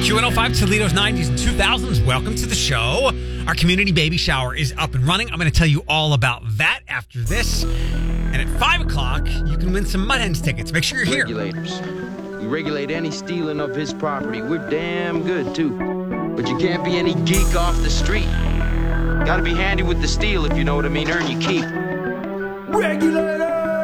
Q105, Toledo's 90s and 2000s. Welcome to the show. Our community baby shower is up and running. I'm going to tell you all about that after this. And at 5 o'clock, you can win some Mud Hens tickets. Make sure you're here. Regulators. We regulate any stealing of his property. We're damn good, too. But you can't be any geek off the street. Gotta be handy with the steel, if you know what I mean. Earn your keep. Regulators!